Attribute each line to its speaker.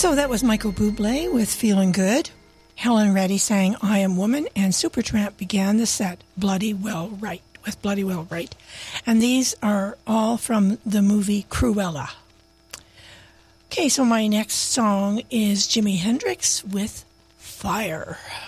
Speaker 1: So that was Michael Bublé with Feeling Good. Helen Reddy sang I Am Woman, and Supertramp began the set Bloody Well Right, with Bloody Well Right. And these are all from the movie Cruella. Okay, so my next song is Jimi Hendrix with Fire.